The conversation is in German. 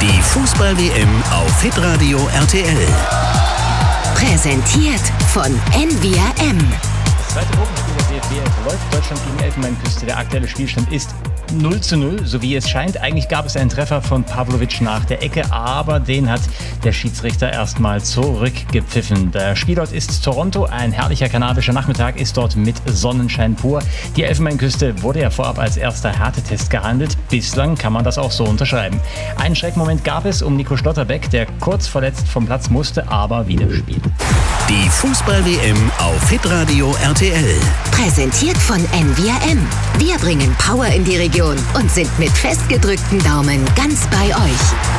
Die Fußball-WM auf hitradio RTL. Präsentiert von NVRM. Das zweite Gruppenspiel der DFB läuft. Deutschland gegen Elfenbeinküste. Der aktuelle Spielstand ist 0:0, so wie es scheint. Eigentlich gab es einen Treffer von Pavlovic nach der Ecke, aber den hat der Schiedsrichter erstmal zurückgepfiffen. Der Spielort ist Toronto. Ein herrlicher kanadischer Nachmittag ist dort mit Sonnenschein pur. Die Elfenbeinküste wurde ja vorab als erster Härtetest gehandelt. Bislang kann man das auch so unterschreiben. Einen Schreckmoment gab es um Nico Schlotterbeck, der kurz verletzt vom Platz musste, aber wieder spielt. Die Fußball-WM auf hitradio RTL. Präsentiert von NVRM. Wir bringen Power in die Region und sind mit festgedrückten Daumen ganz bei euch.